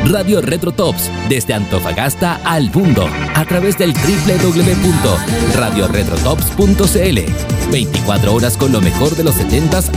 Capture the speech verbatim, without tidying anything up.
Radio Retro Tops, desde Antofagasta al mundo, a través del doble u doble u doble u punto radio retro tops punto c l. veinticuatro horas con lo mejor de los setentas